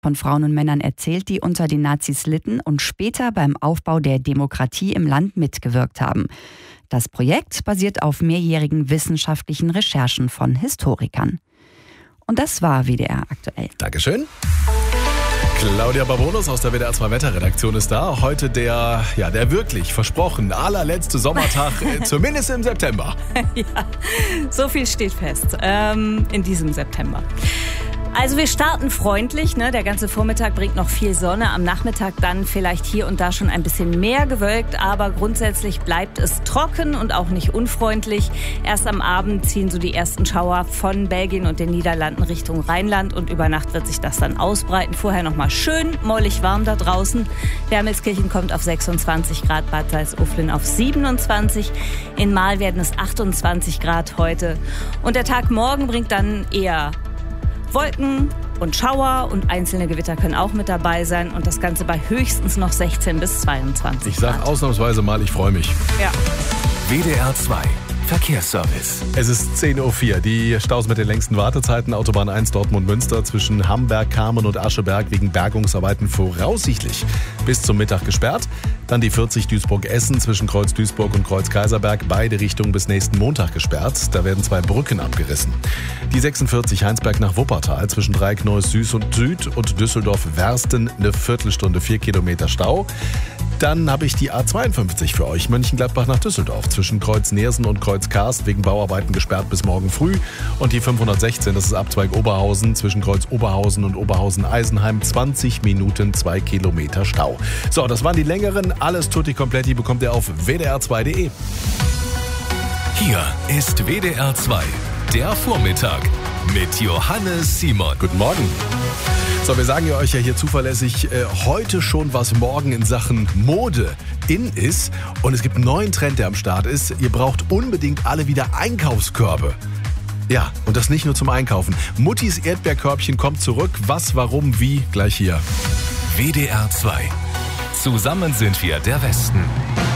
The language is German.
von Frauen und Männern erzählt, die unter den Nazis litten und später beim Aufbau der Demokratie im Land mitgewirkt haben. Das Projekt basiert auf mehrjährigen wissenschaftlichen Recherchen von Historikern. Und das war WDR aktuell. Dankeschön. Claudia Babonus aus der WDR 2 Wetterredaktion ist da. Heute der wirklich versprochen allerletzte Sommertag, zumindest im September. Ja, so viel steht fest in diesem September. Also wir starten freundlich, ne? Der ganze Vormittag bringt noch viel Sonne, am Nachmittag dann vielleicht hier und da schon ein bisschen mehr gewölkt, aber grundsätzlich bleibt es trocken und auch nicht unfreundlich. Erst am Abend ziehen so die ersten Schauer von Belgien und den Niederlanden Richtung Rheinland und über Nacht wird sich das dann ausbreiten. Vorher nochmal schön mollig warm da draußen. Wermelskirchen kommt auf 26 Grad, Bad Salzuflen auf 27. In Marl werden es 28 Grad heute. Und der Tag morgen bringt dann eher Wolken und Schauer und einzelne Gewitter können auch mit dabei sein und das Ganze bei höchstens noch 16 bis 22 Grad. Ich sage ausnahmsweise mal, ich freue mich. Ja. WDR 2 Verkehrsservice. Es ist 10.04 Uhr. Die Staus mit den längsten Wartezeiten. Autobahn 1 Dortmund-Münster zwischen Hamberg, Kamen und Ascheberg wegen Bergungsarbeiten voraussichtlich bis zum Mittag gesperrt. Dann die 40 Duisburg-Essen zwischen Kreuz Duisburg und Kreuz Kaiserberg. Beide Richtungen bis nächsten Montag gesperrt. Da werden 2 Brücken abgerissen. Die 46 Heinsberg nach Wuppertal zwischen Dreieck Neues Süd und Düsseldorf-Wersten eine Viertelstunde 4 Kilometer Stau. Dann habe ich die A52 für euch. Mönchengladbach nach Düsseldorf zwischen Kreuz Neersen und Kreuz Karst wegen Bauarbeiten gesperrt bis morgen früh. Und die 516, das ist Abzweig Oberhausen zwischen Kreuz Oberhausen und Oberhausen-Eisenheim. 20 Minuten, 2 Kilometer Stau. So, das waren die längeren. Alles tutti kompletti bekommt ihr auf wdr2.de. Hier ist WDR 2, der Vormittag mit Johannes Simon. Guten Morgen. So, wir sagen euch ja hier zuverlässig heute schon, was morgen in Sachen Mode in ist. Und es gibt einen neuen Trend, der am Start ist. Ihr braucht unbedingt alle wieder Einkaufskörbe. Ja, und das nicht nur zum Einkaufen. Muttis Erdbeerkörbchen kommt zurück. Was, warum, wie? Gleich hier. WDR 2. Zusammen sind wir der Westen.